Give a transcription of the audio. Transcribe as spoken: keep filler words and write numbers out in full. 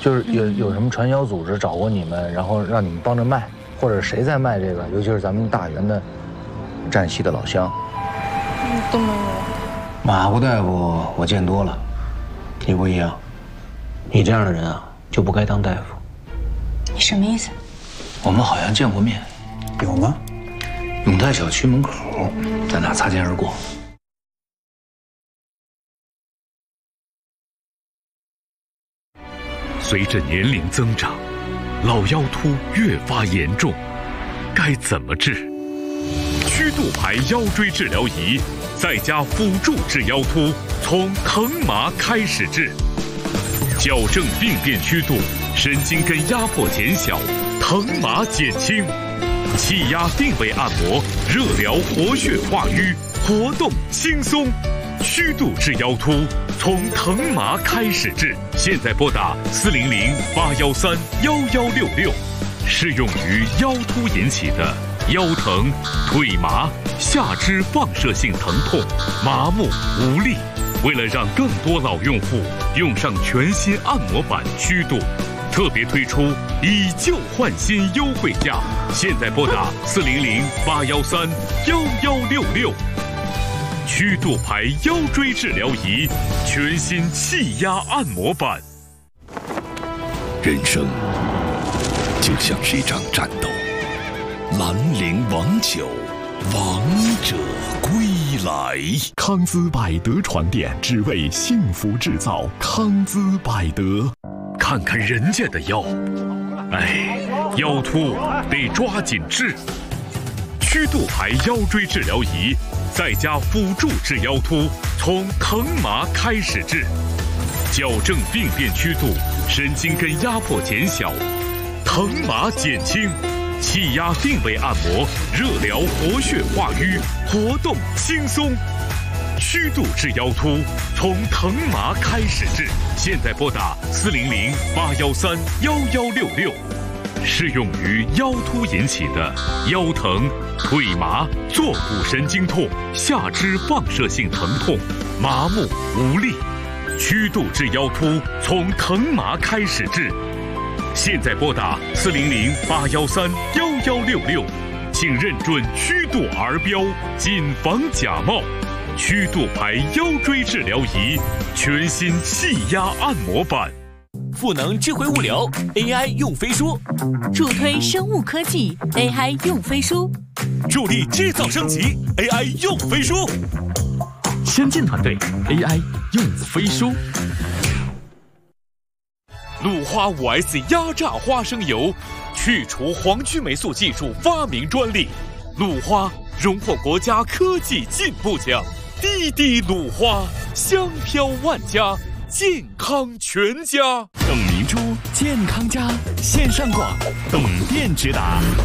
就是有有什么传销组织找过你们，然后让你们帮着卖，或者谁在卖这个？尤其是咱们大原的占西的老乡。 嗯，都没有。 马虎大夫我见多了，你不一样，你这样的人啊就不该当大夫。 你什么意思？ 我们好像见过面。 有吗？ 永泰小区门口，咱俩擦肩而过。 随着年龄增长，老腰突越发严重，该怎么治？曲度牌腰椎治疗仪在家辅助治腰突，从疼麻开始治，矫正病变曲度，神经根压迫减小，疼麻减轻，气压定位按摩，热疗活血化瘀，活动轻松。曲度治腰突，从疼麻开始治。现在拨打四零零八幺三幺幺六六，适用于腰突引起的腰疼、腿麻、下肢放射性疼痛、麻木无力。为了让更多老用户用上全新按摩板曲度，特别推出以旧换新优惠价。现在拨打四零零八幺三幺幺六六。曲度牌腰椎治疗仪，全新气压按摩板。 人生就像是一场战斗，兰陵王酒，王者归来。 康姿百德床垫，只为幸福制造。康姿百德。 看看人家的腰，哎，腰突得抓紧治。曲度牌腰椎治疗仪，在家辅助治腰突，从疼麻开始治，矫正病变曲度，神经根压迫减小，疼麻减轻，气压定位按摩，热疗活血化瘀，活动轻松。曲度治腰突，从疼麻开始治。现在拨打四零零八幺三幺幺六六。适用于腰突引起的腰疼、腿麻、坐骨神经痛、下肢放射性疼痛、麻木无力。曲度治腰突，从疼麻开始治。现在拨打四零零八幺三幺幺六六，请认准曲度儿标，谨防假冒。曲度牌腰椎治疗仪，全新气压按摩板。 赋能智慧物流 A I 用飞书， 助推生物科技 A I 用飞书， 助力制造升级 A I 用飞书， 先进团队 A I 用飞书。 鲁花 五 S 压榨花生油，去除黄曲霉素技术发明专利，鲁花荣获国家科技进步奖。滴滴鲁花，香飘万家，健康全家。 董明珠健康家线上广，董店直达。